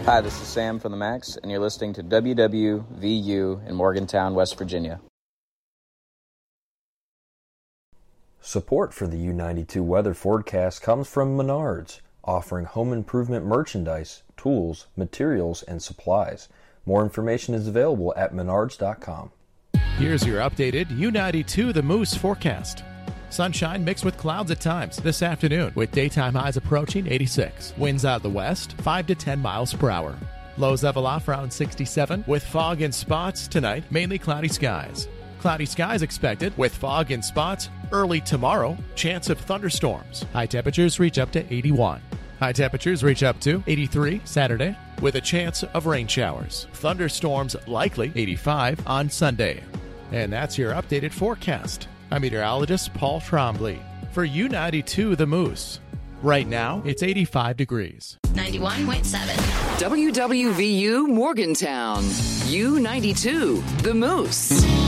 Hi, this is Sam from the Max, and you're listening to WWVU in Morgantown, West Virginia. Support for the U92 weather forecast comes from Menards, offering home improvement merchandise, tools, materials, and supplies. More information is available at menards.com. Here's your updated U92 The Moose forecast. Sunshine mixed with clouds at times this afternoon, with daytime highs approaching 86. Winds out of the west, 5 to 10 miles per hour. Lows level off around 67, with fog in spots tonight, mainly cloudy skies. Cloudy skies expected, with fog in spots early tomorrow, chance of thunderstorms. High temperatures reach up to 81. High temperatures reach up to 83 Saturday, with a chance of rain showers. Thunderstorms likely 85 on Sunday. And that's your updated forecast. I'm meteorologist Paul Trombley for U92 The Moose. Right now, it's 85 degrees. 91.7. WWVU Morgantown. U92 The Moose.